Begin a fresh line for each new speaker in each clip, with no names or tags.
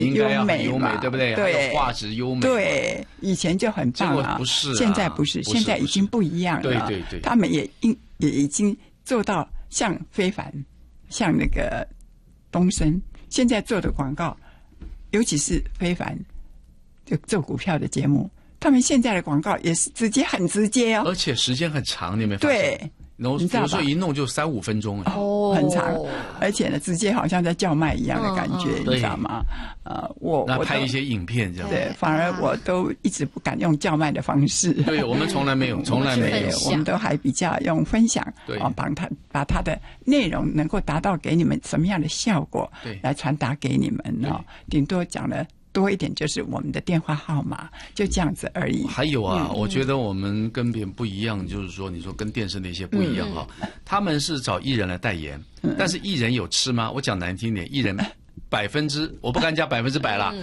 应该要
优美
很优美，对不对？还
对，
有画质优美。
对，以前就很棒啊，
不是、啊，
现在不是，现在已经不一样了。
对，
他们也已经做到像非凡，像那个东森现在做的广告，尤其是非凡就做股票的节目，他们现在的广告也是很直接哦，
而且时间很长，你有没有发现？
对。
然后有时候一弄就3-5分钟
哦，很长，而且呢，直接好像在叫卖一样的感觉，你知道吗？我
拍一些影片这样，
对，反而我都一直不敢用叫卖的方式。
对，我们从来没有，从来没有，
我们都还比较用分享，
对，
把它的内容能够达到给你们什么样的效果，
对，
来传达给你们哦。顶多讲了多一点就是我们的电话号码，就这样子而已。
还有啊，我觉得我们跟别人不一样，就是说，你说跟电视那些不一样哈，他们是找艺人来代言，但是艺人有吃吗？我讲难听点，艺人我不敢讲100%啦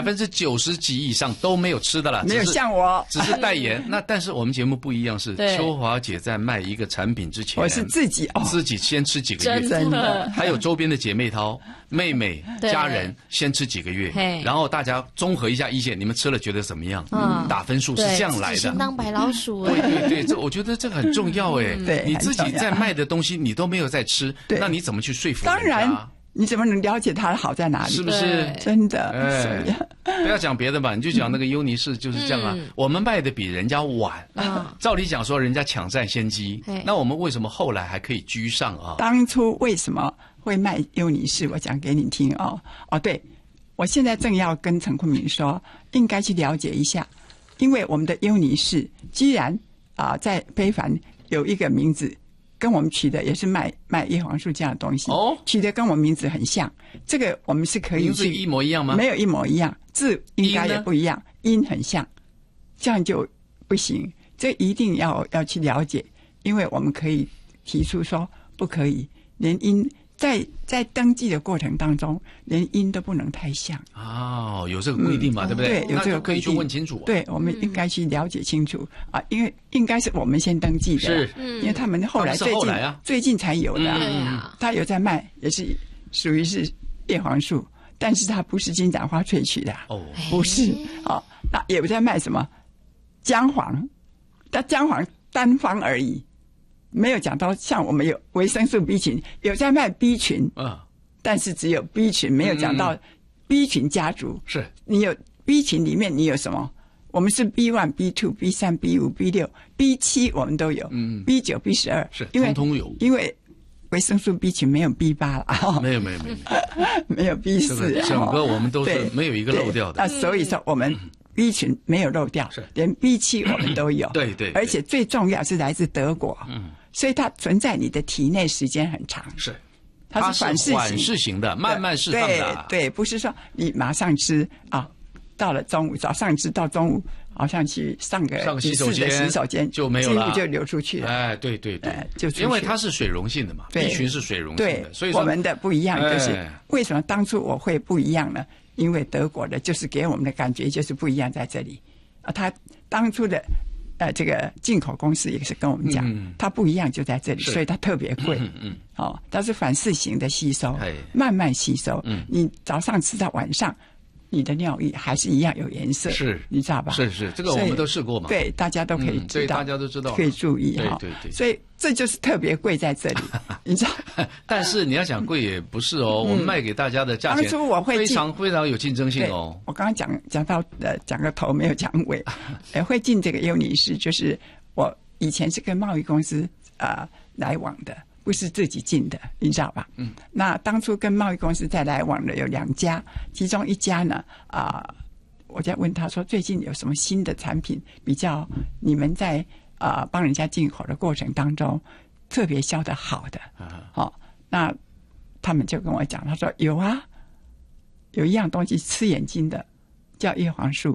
，90%几以上都没有吃的了，
没有像我，
只是代言。那但是我们节目不一样，是秋华姐在卖一个产品之前，
我是自己
先吃几个月，
真的，
还有周边的姐妹淘、妹妹、家人先吃几个月，然后大家综合一下意见，你们吃了觉得怎么样？打分数是这样来的。
先当白老鼠，
对，这我觉得这个很重要哎。
对，
你自己在卖的东西你都没有在吃，那你怎么去说服人家？
当然。你怎么能了解它的好在哪里？
是不是
真的？
不要讲别的吧，你就讲那个优尼士就是这样啊。我们卖的比人家晚，照理讲说人家抢占先机，那我们为什么后来还可以居上啊？
当初为什么会卖优尼士？我讲给你听哦。对，我现在正要跟陈坤明说，应该去了解一下，因为我们的优尼士既然在非凡有一个名字。跟我们取的也是卖叶黄素这样的东西，取的跟我们名字很像，这个我们是可以。
名字一模一样吗？
没有一模一样，字应该也不一样，音很像，这样就不行。这一定要去了解，因为我们可以提出说不可以，连音在登记的过程当中，连音都不能太像。
有这个规定嘛，对不对？
对，有这个规定，
可以去问清楚。
对，我们应该去了解清楚因为应该是我们先登记的，
是，
因为他们后来最近才有的，他有在卖，也是属于是叶黄素，但是它不是金盏花萃取的，不是那也有在卖什么姜黄，但姜黄单方而已。没有讲到像我们有维生素 B 群，有在卖 B 群，但是只有 B 群，没有讲到 B 群家族。
是，
你有 B 群里面你有什么？我们是 B1、B2、B3、B5、B6、B7 我们都有，B9、B12
是，
通
通有。
因为维生素 B 群没有 B8了，
没有，
没有 B4，
整个我们都是没有一个漏掉的。
那所以说我们。B 群没有漏掉，连 B7 我们都有。
对，
而且最重要是来自德国，所以它存在你的体内时间很长。
是，
它是缓
释型的，慢慢释放的。
对，不是说你马上吃到了中午，早上吃到中午，好像去上个
洗手间就没有了，
几乎就流出去了。
对，
就
因为它是水溶性的嘛，B 群是水溶性的，所以
我们的不一样就是为什么当初我会不一样呢？因为德国的就是给我们的感觉就是不一样在这里他当初的这个进口公司也是跟我们讲，它不一样就在这里，所以它特别贵。它是反式型的吸收，慢慢吸收。你早上吃到晚上，你的尿液还是一样有颜色，
是，
你知道吧？
是，这个我们都试过嘛。
对，大家都可以知道，
对，大家都知道，
可以注意
对。
所以这就是特别贵在这里，你知道？
但是你要想贵也不是我们卖给大家的价钱，
当初我会
非常有竞争性哦。
我刚刚讲到讲个头没有讲尾，会进这个优尼士，就是我以前是跟贸易公司来往的。不是自己进的，你知道吧？那当初跟贸易公司在来往的有2家，其中一家呢，我在问他说，最近有什么新的产品比较你们在帮人家进口的过程当中特别销得好的？那他们就跟我讲，他说有啊，有一样东西吃眼睛的，叫叶黄素，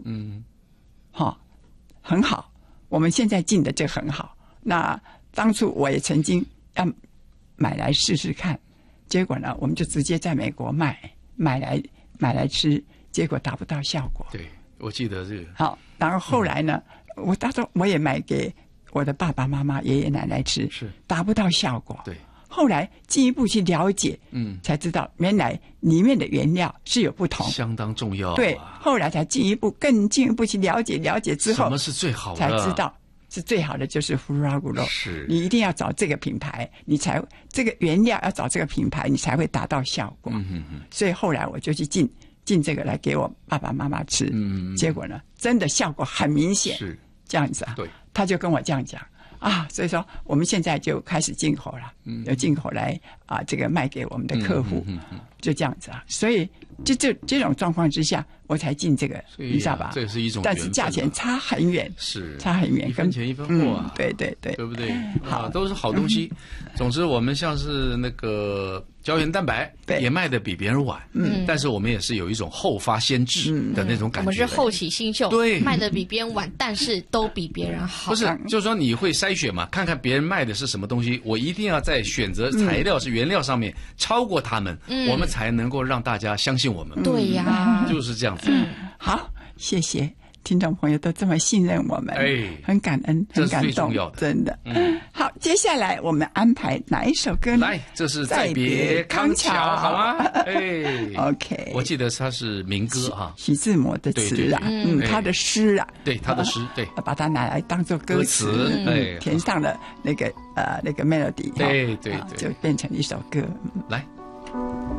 很好，我们现在进的这很好。那当初我也曾经要买来试试看，结果呢，我们就直接在美国买来吃，结果达不到效果。
对，我记得这个。
好，然后后来呢，我也买给我的爸爸妈妈、爷爷奶奶吃，
是
达不到效果。
对，
后来进一步去了解，才知道原来里面的原料是有不同，
相当重要。
对，后来才更进一步去了解之后，
什么是最好的，
才知道是最好的就是福拉古肉。
是，
你一定要找这个品牌，你才这个原料要找这个品牌，你才会达到效果。所以后来我就去进这个来给我爸爸妈妈吃，结果呢，真的效果很明显，
是
这样子啊。
对，
他就跟我这样讲啊，所以说我们现在就开始进口了，有进口来这个卖给我们的客户，就这样子啊。所以就这种状况之下，我才进这个，你知道吧？
这也是一种，
但是价钱差很远，
是
差很远，
一分钱一分货啊，
对对对，
对不对？好，都是好东西。总之，我们像是那个胶原蛋白也卖的比别人晚，但是我们也是有一种后发先至的那种感觉。
我们是后起新秀，
对，
卖的比别人晚，但是都比别人好。
不是，就是说你会筛选嘛，看看别人卖的是什么东西，我一定要在选择材料是原料上面超过他们，我们才能够让大家相信我们。
对呀，
就是这样子。
好，谢谢听众朋友都这么信任我们，很感恩，很感动，真的。好，接下来我们安排哪一首歌呢？
来，这是再别康桥，好吗
？OK，
我记得它是民歌哈，
徐志摩的词啊，他的诗啊，
对他的诗，对，
把它拿来当做歌词，填上了那个 melody，
对，
就变成一首歌。
来。